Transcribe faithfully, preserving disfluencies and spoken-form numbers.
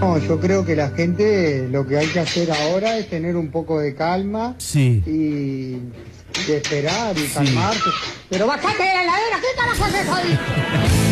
No, yo creo que la gente lo que hay que hacer ahora es tener un poco de calma Sí. y, y esperar y Sí. calmarse. Pero bajate de la heladera, ¿qué carajo haces ahí?